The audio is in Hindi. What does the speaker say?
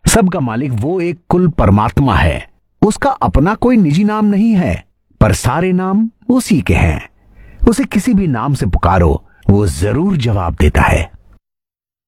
सबका मालिक वो एक कुल परमात्मा है। उसका अपना कोई निजी नाम नहीं है, पर सारे नाम उसी के हैं। उसे किसी भी नाम से पुकारो, वो जरूर जवाब देता है।